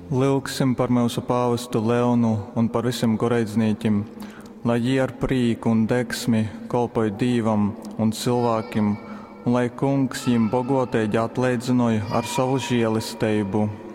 Lūgsim par mūsu pāvestu Leonu un par visiem garīdzniekiem, lai viņi ar prieku un degsmi kalpoja Dievam un cilvēkiem, un lai Kungs viņiem bagātīgi atlīdzināja ar savu žēlastību.